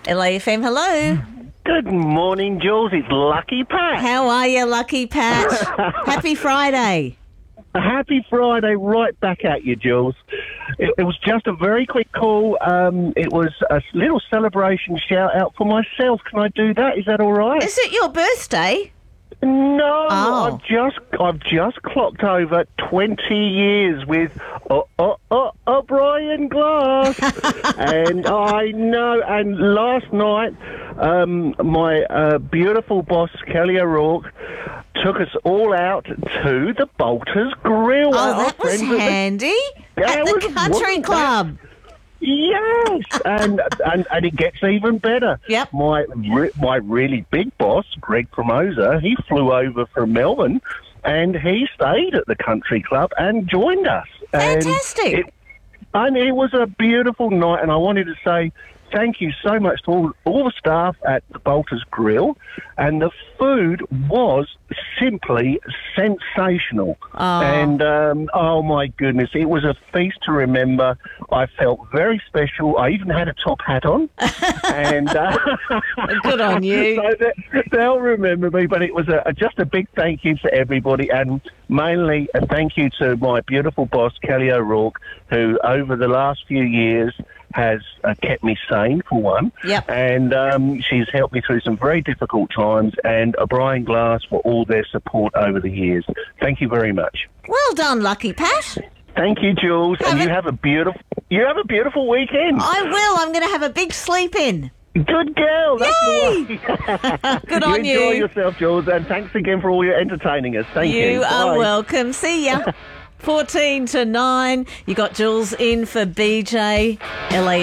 LAFM, hello. Good morning, Jules. It's Lucky Pat. How are you, Lucky Pat? Happy Friday. Happy Friday, right back at you, Jules. It was just a very quick call. It was a little celebration shout out for myself. Can I do that? Is that all right? Is it your birthday? No, Oh. I've just clocked over 20 years with Brian Glass, and I know. And last night, my beautiful boss Kelly O'Rourke took us all out to the Bolters Grill. Oh, that was handy. At the country club. Yes, and it gets even better. Yep. My really big boss, Greg Promoser, he flew over from Melbourne, and he stayed at the country club and joined us. Fantastic. And it was a beautiful night, and I wanted to say thank you so much to all the staff at the Bolters Grill, and the food was simply sensational. Oh. And, oh my goodness, it was a feast to remember. I felt very special. I even had a top hat on. And Good on you. So they'll remember me, but it was just a big thank you to everybody, and mainly a thank you to my beautiful boss, Kelly O'Rourke, who over the last few years has kept me sane, for one. Yep. And she's helped me through some very difficult times, and Brian Glass for all their support over the years. Thank you very much. Well done, Lucky Pat. Thank you, Jules. And you have a beautiful weekend. I will. I'm going to have a big sleep in. Good girl. That's Yay! the way. Good on you. Enjoy yourself, Jules, and thanks again for all your entertaining us. Thank you. You are Bye. welcome. See ya. 14 to 9. You got Jules in for BJ. LA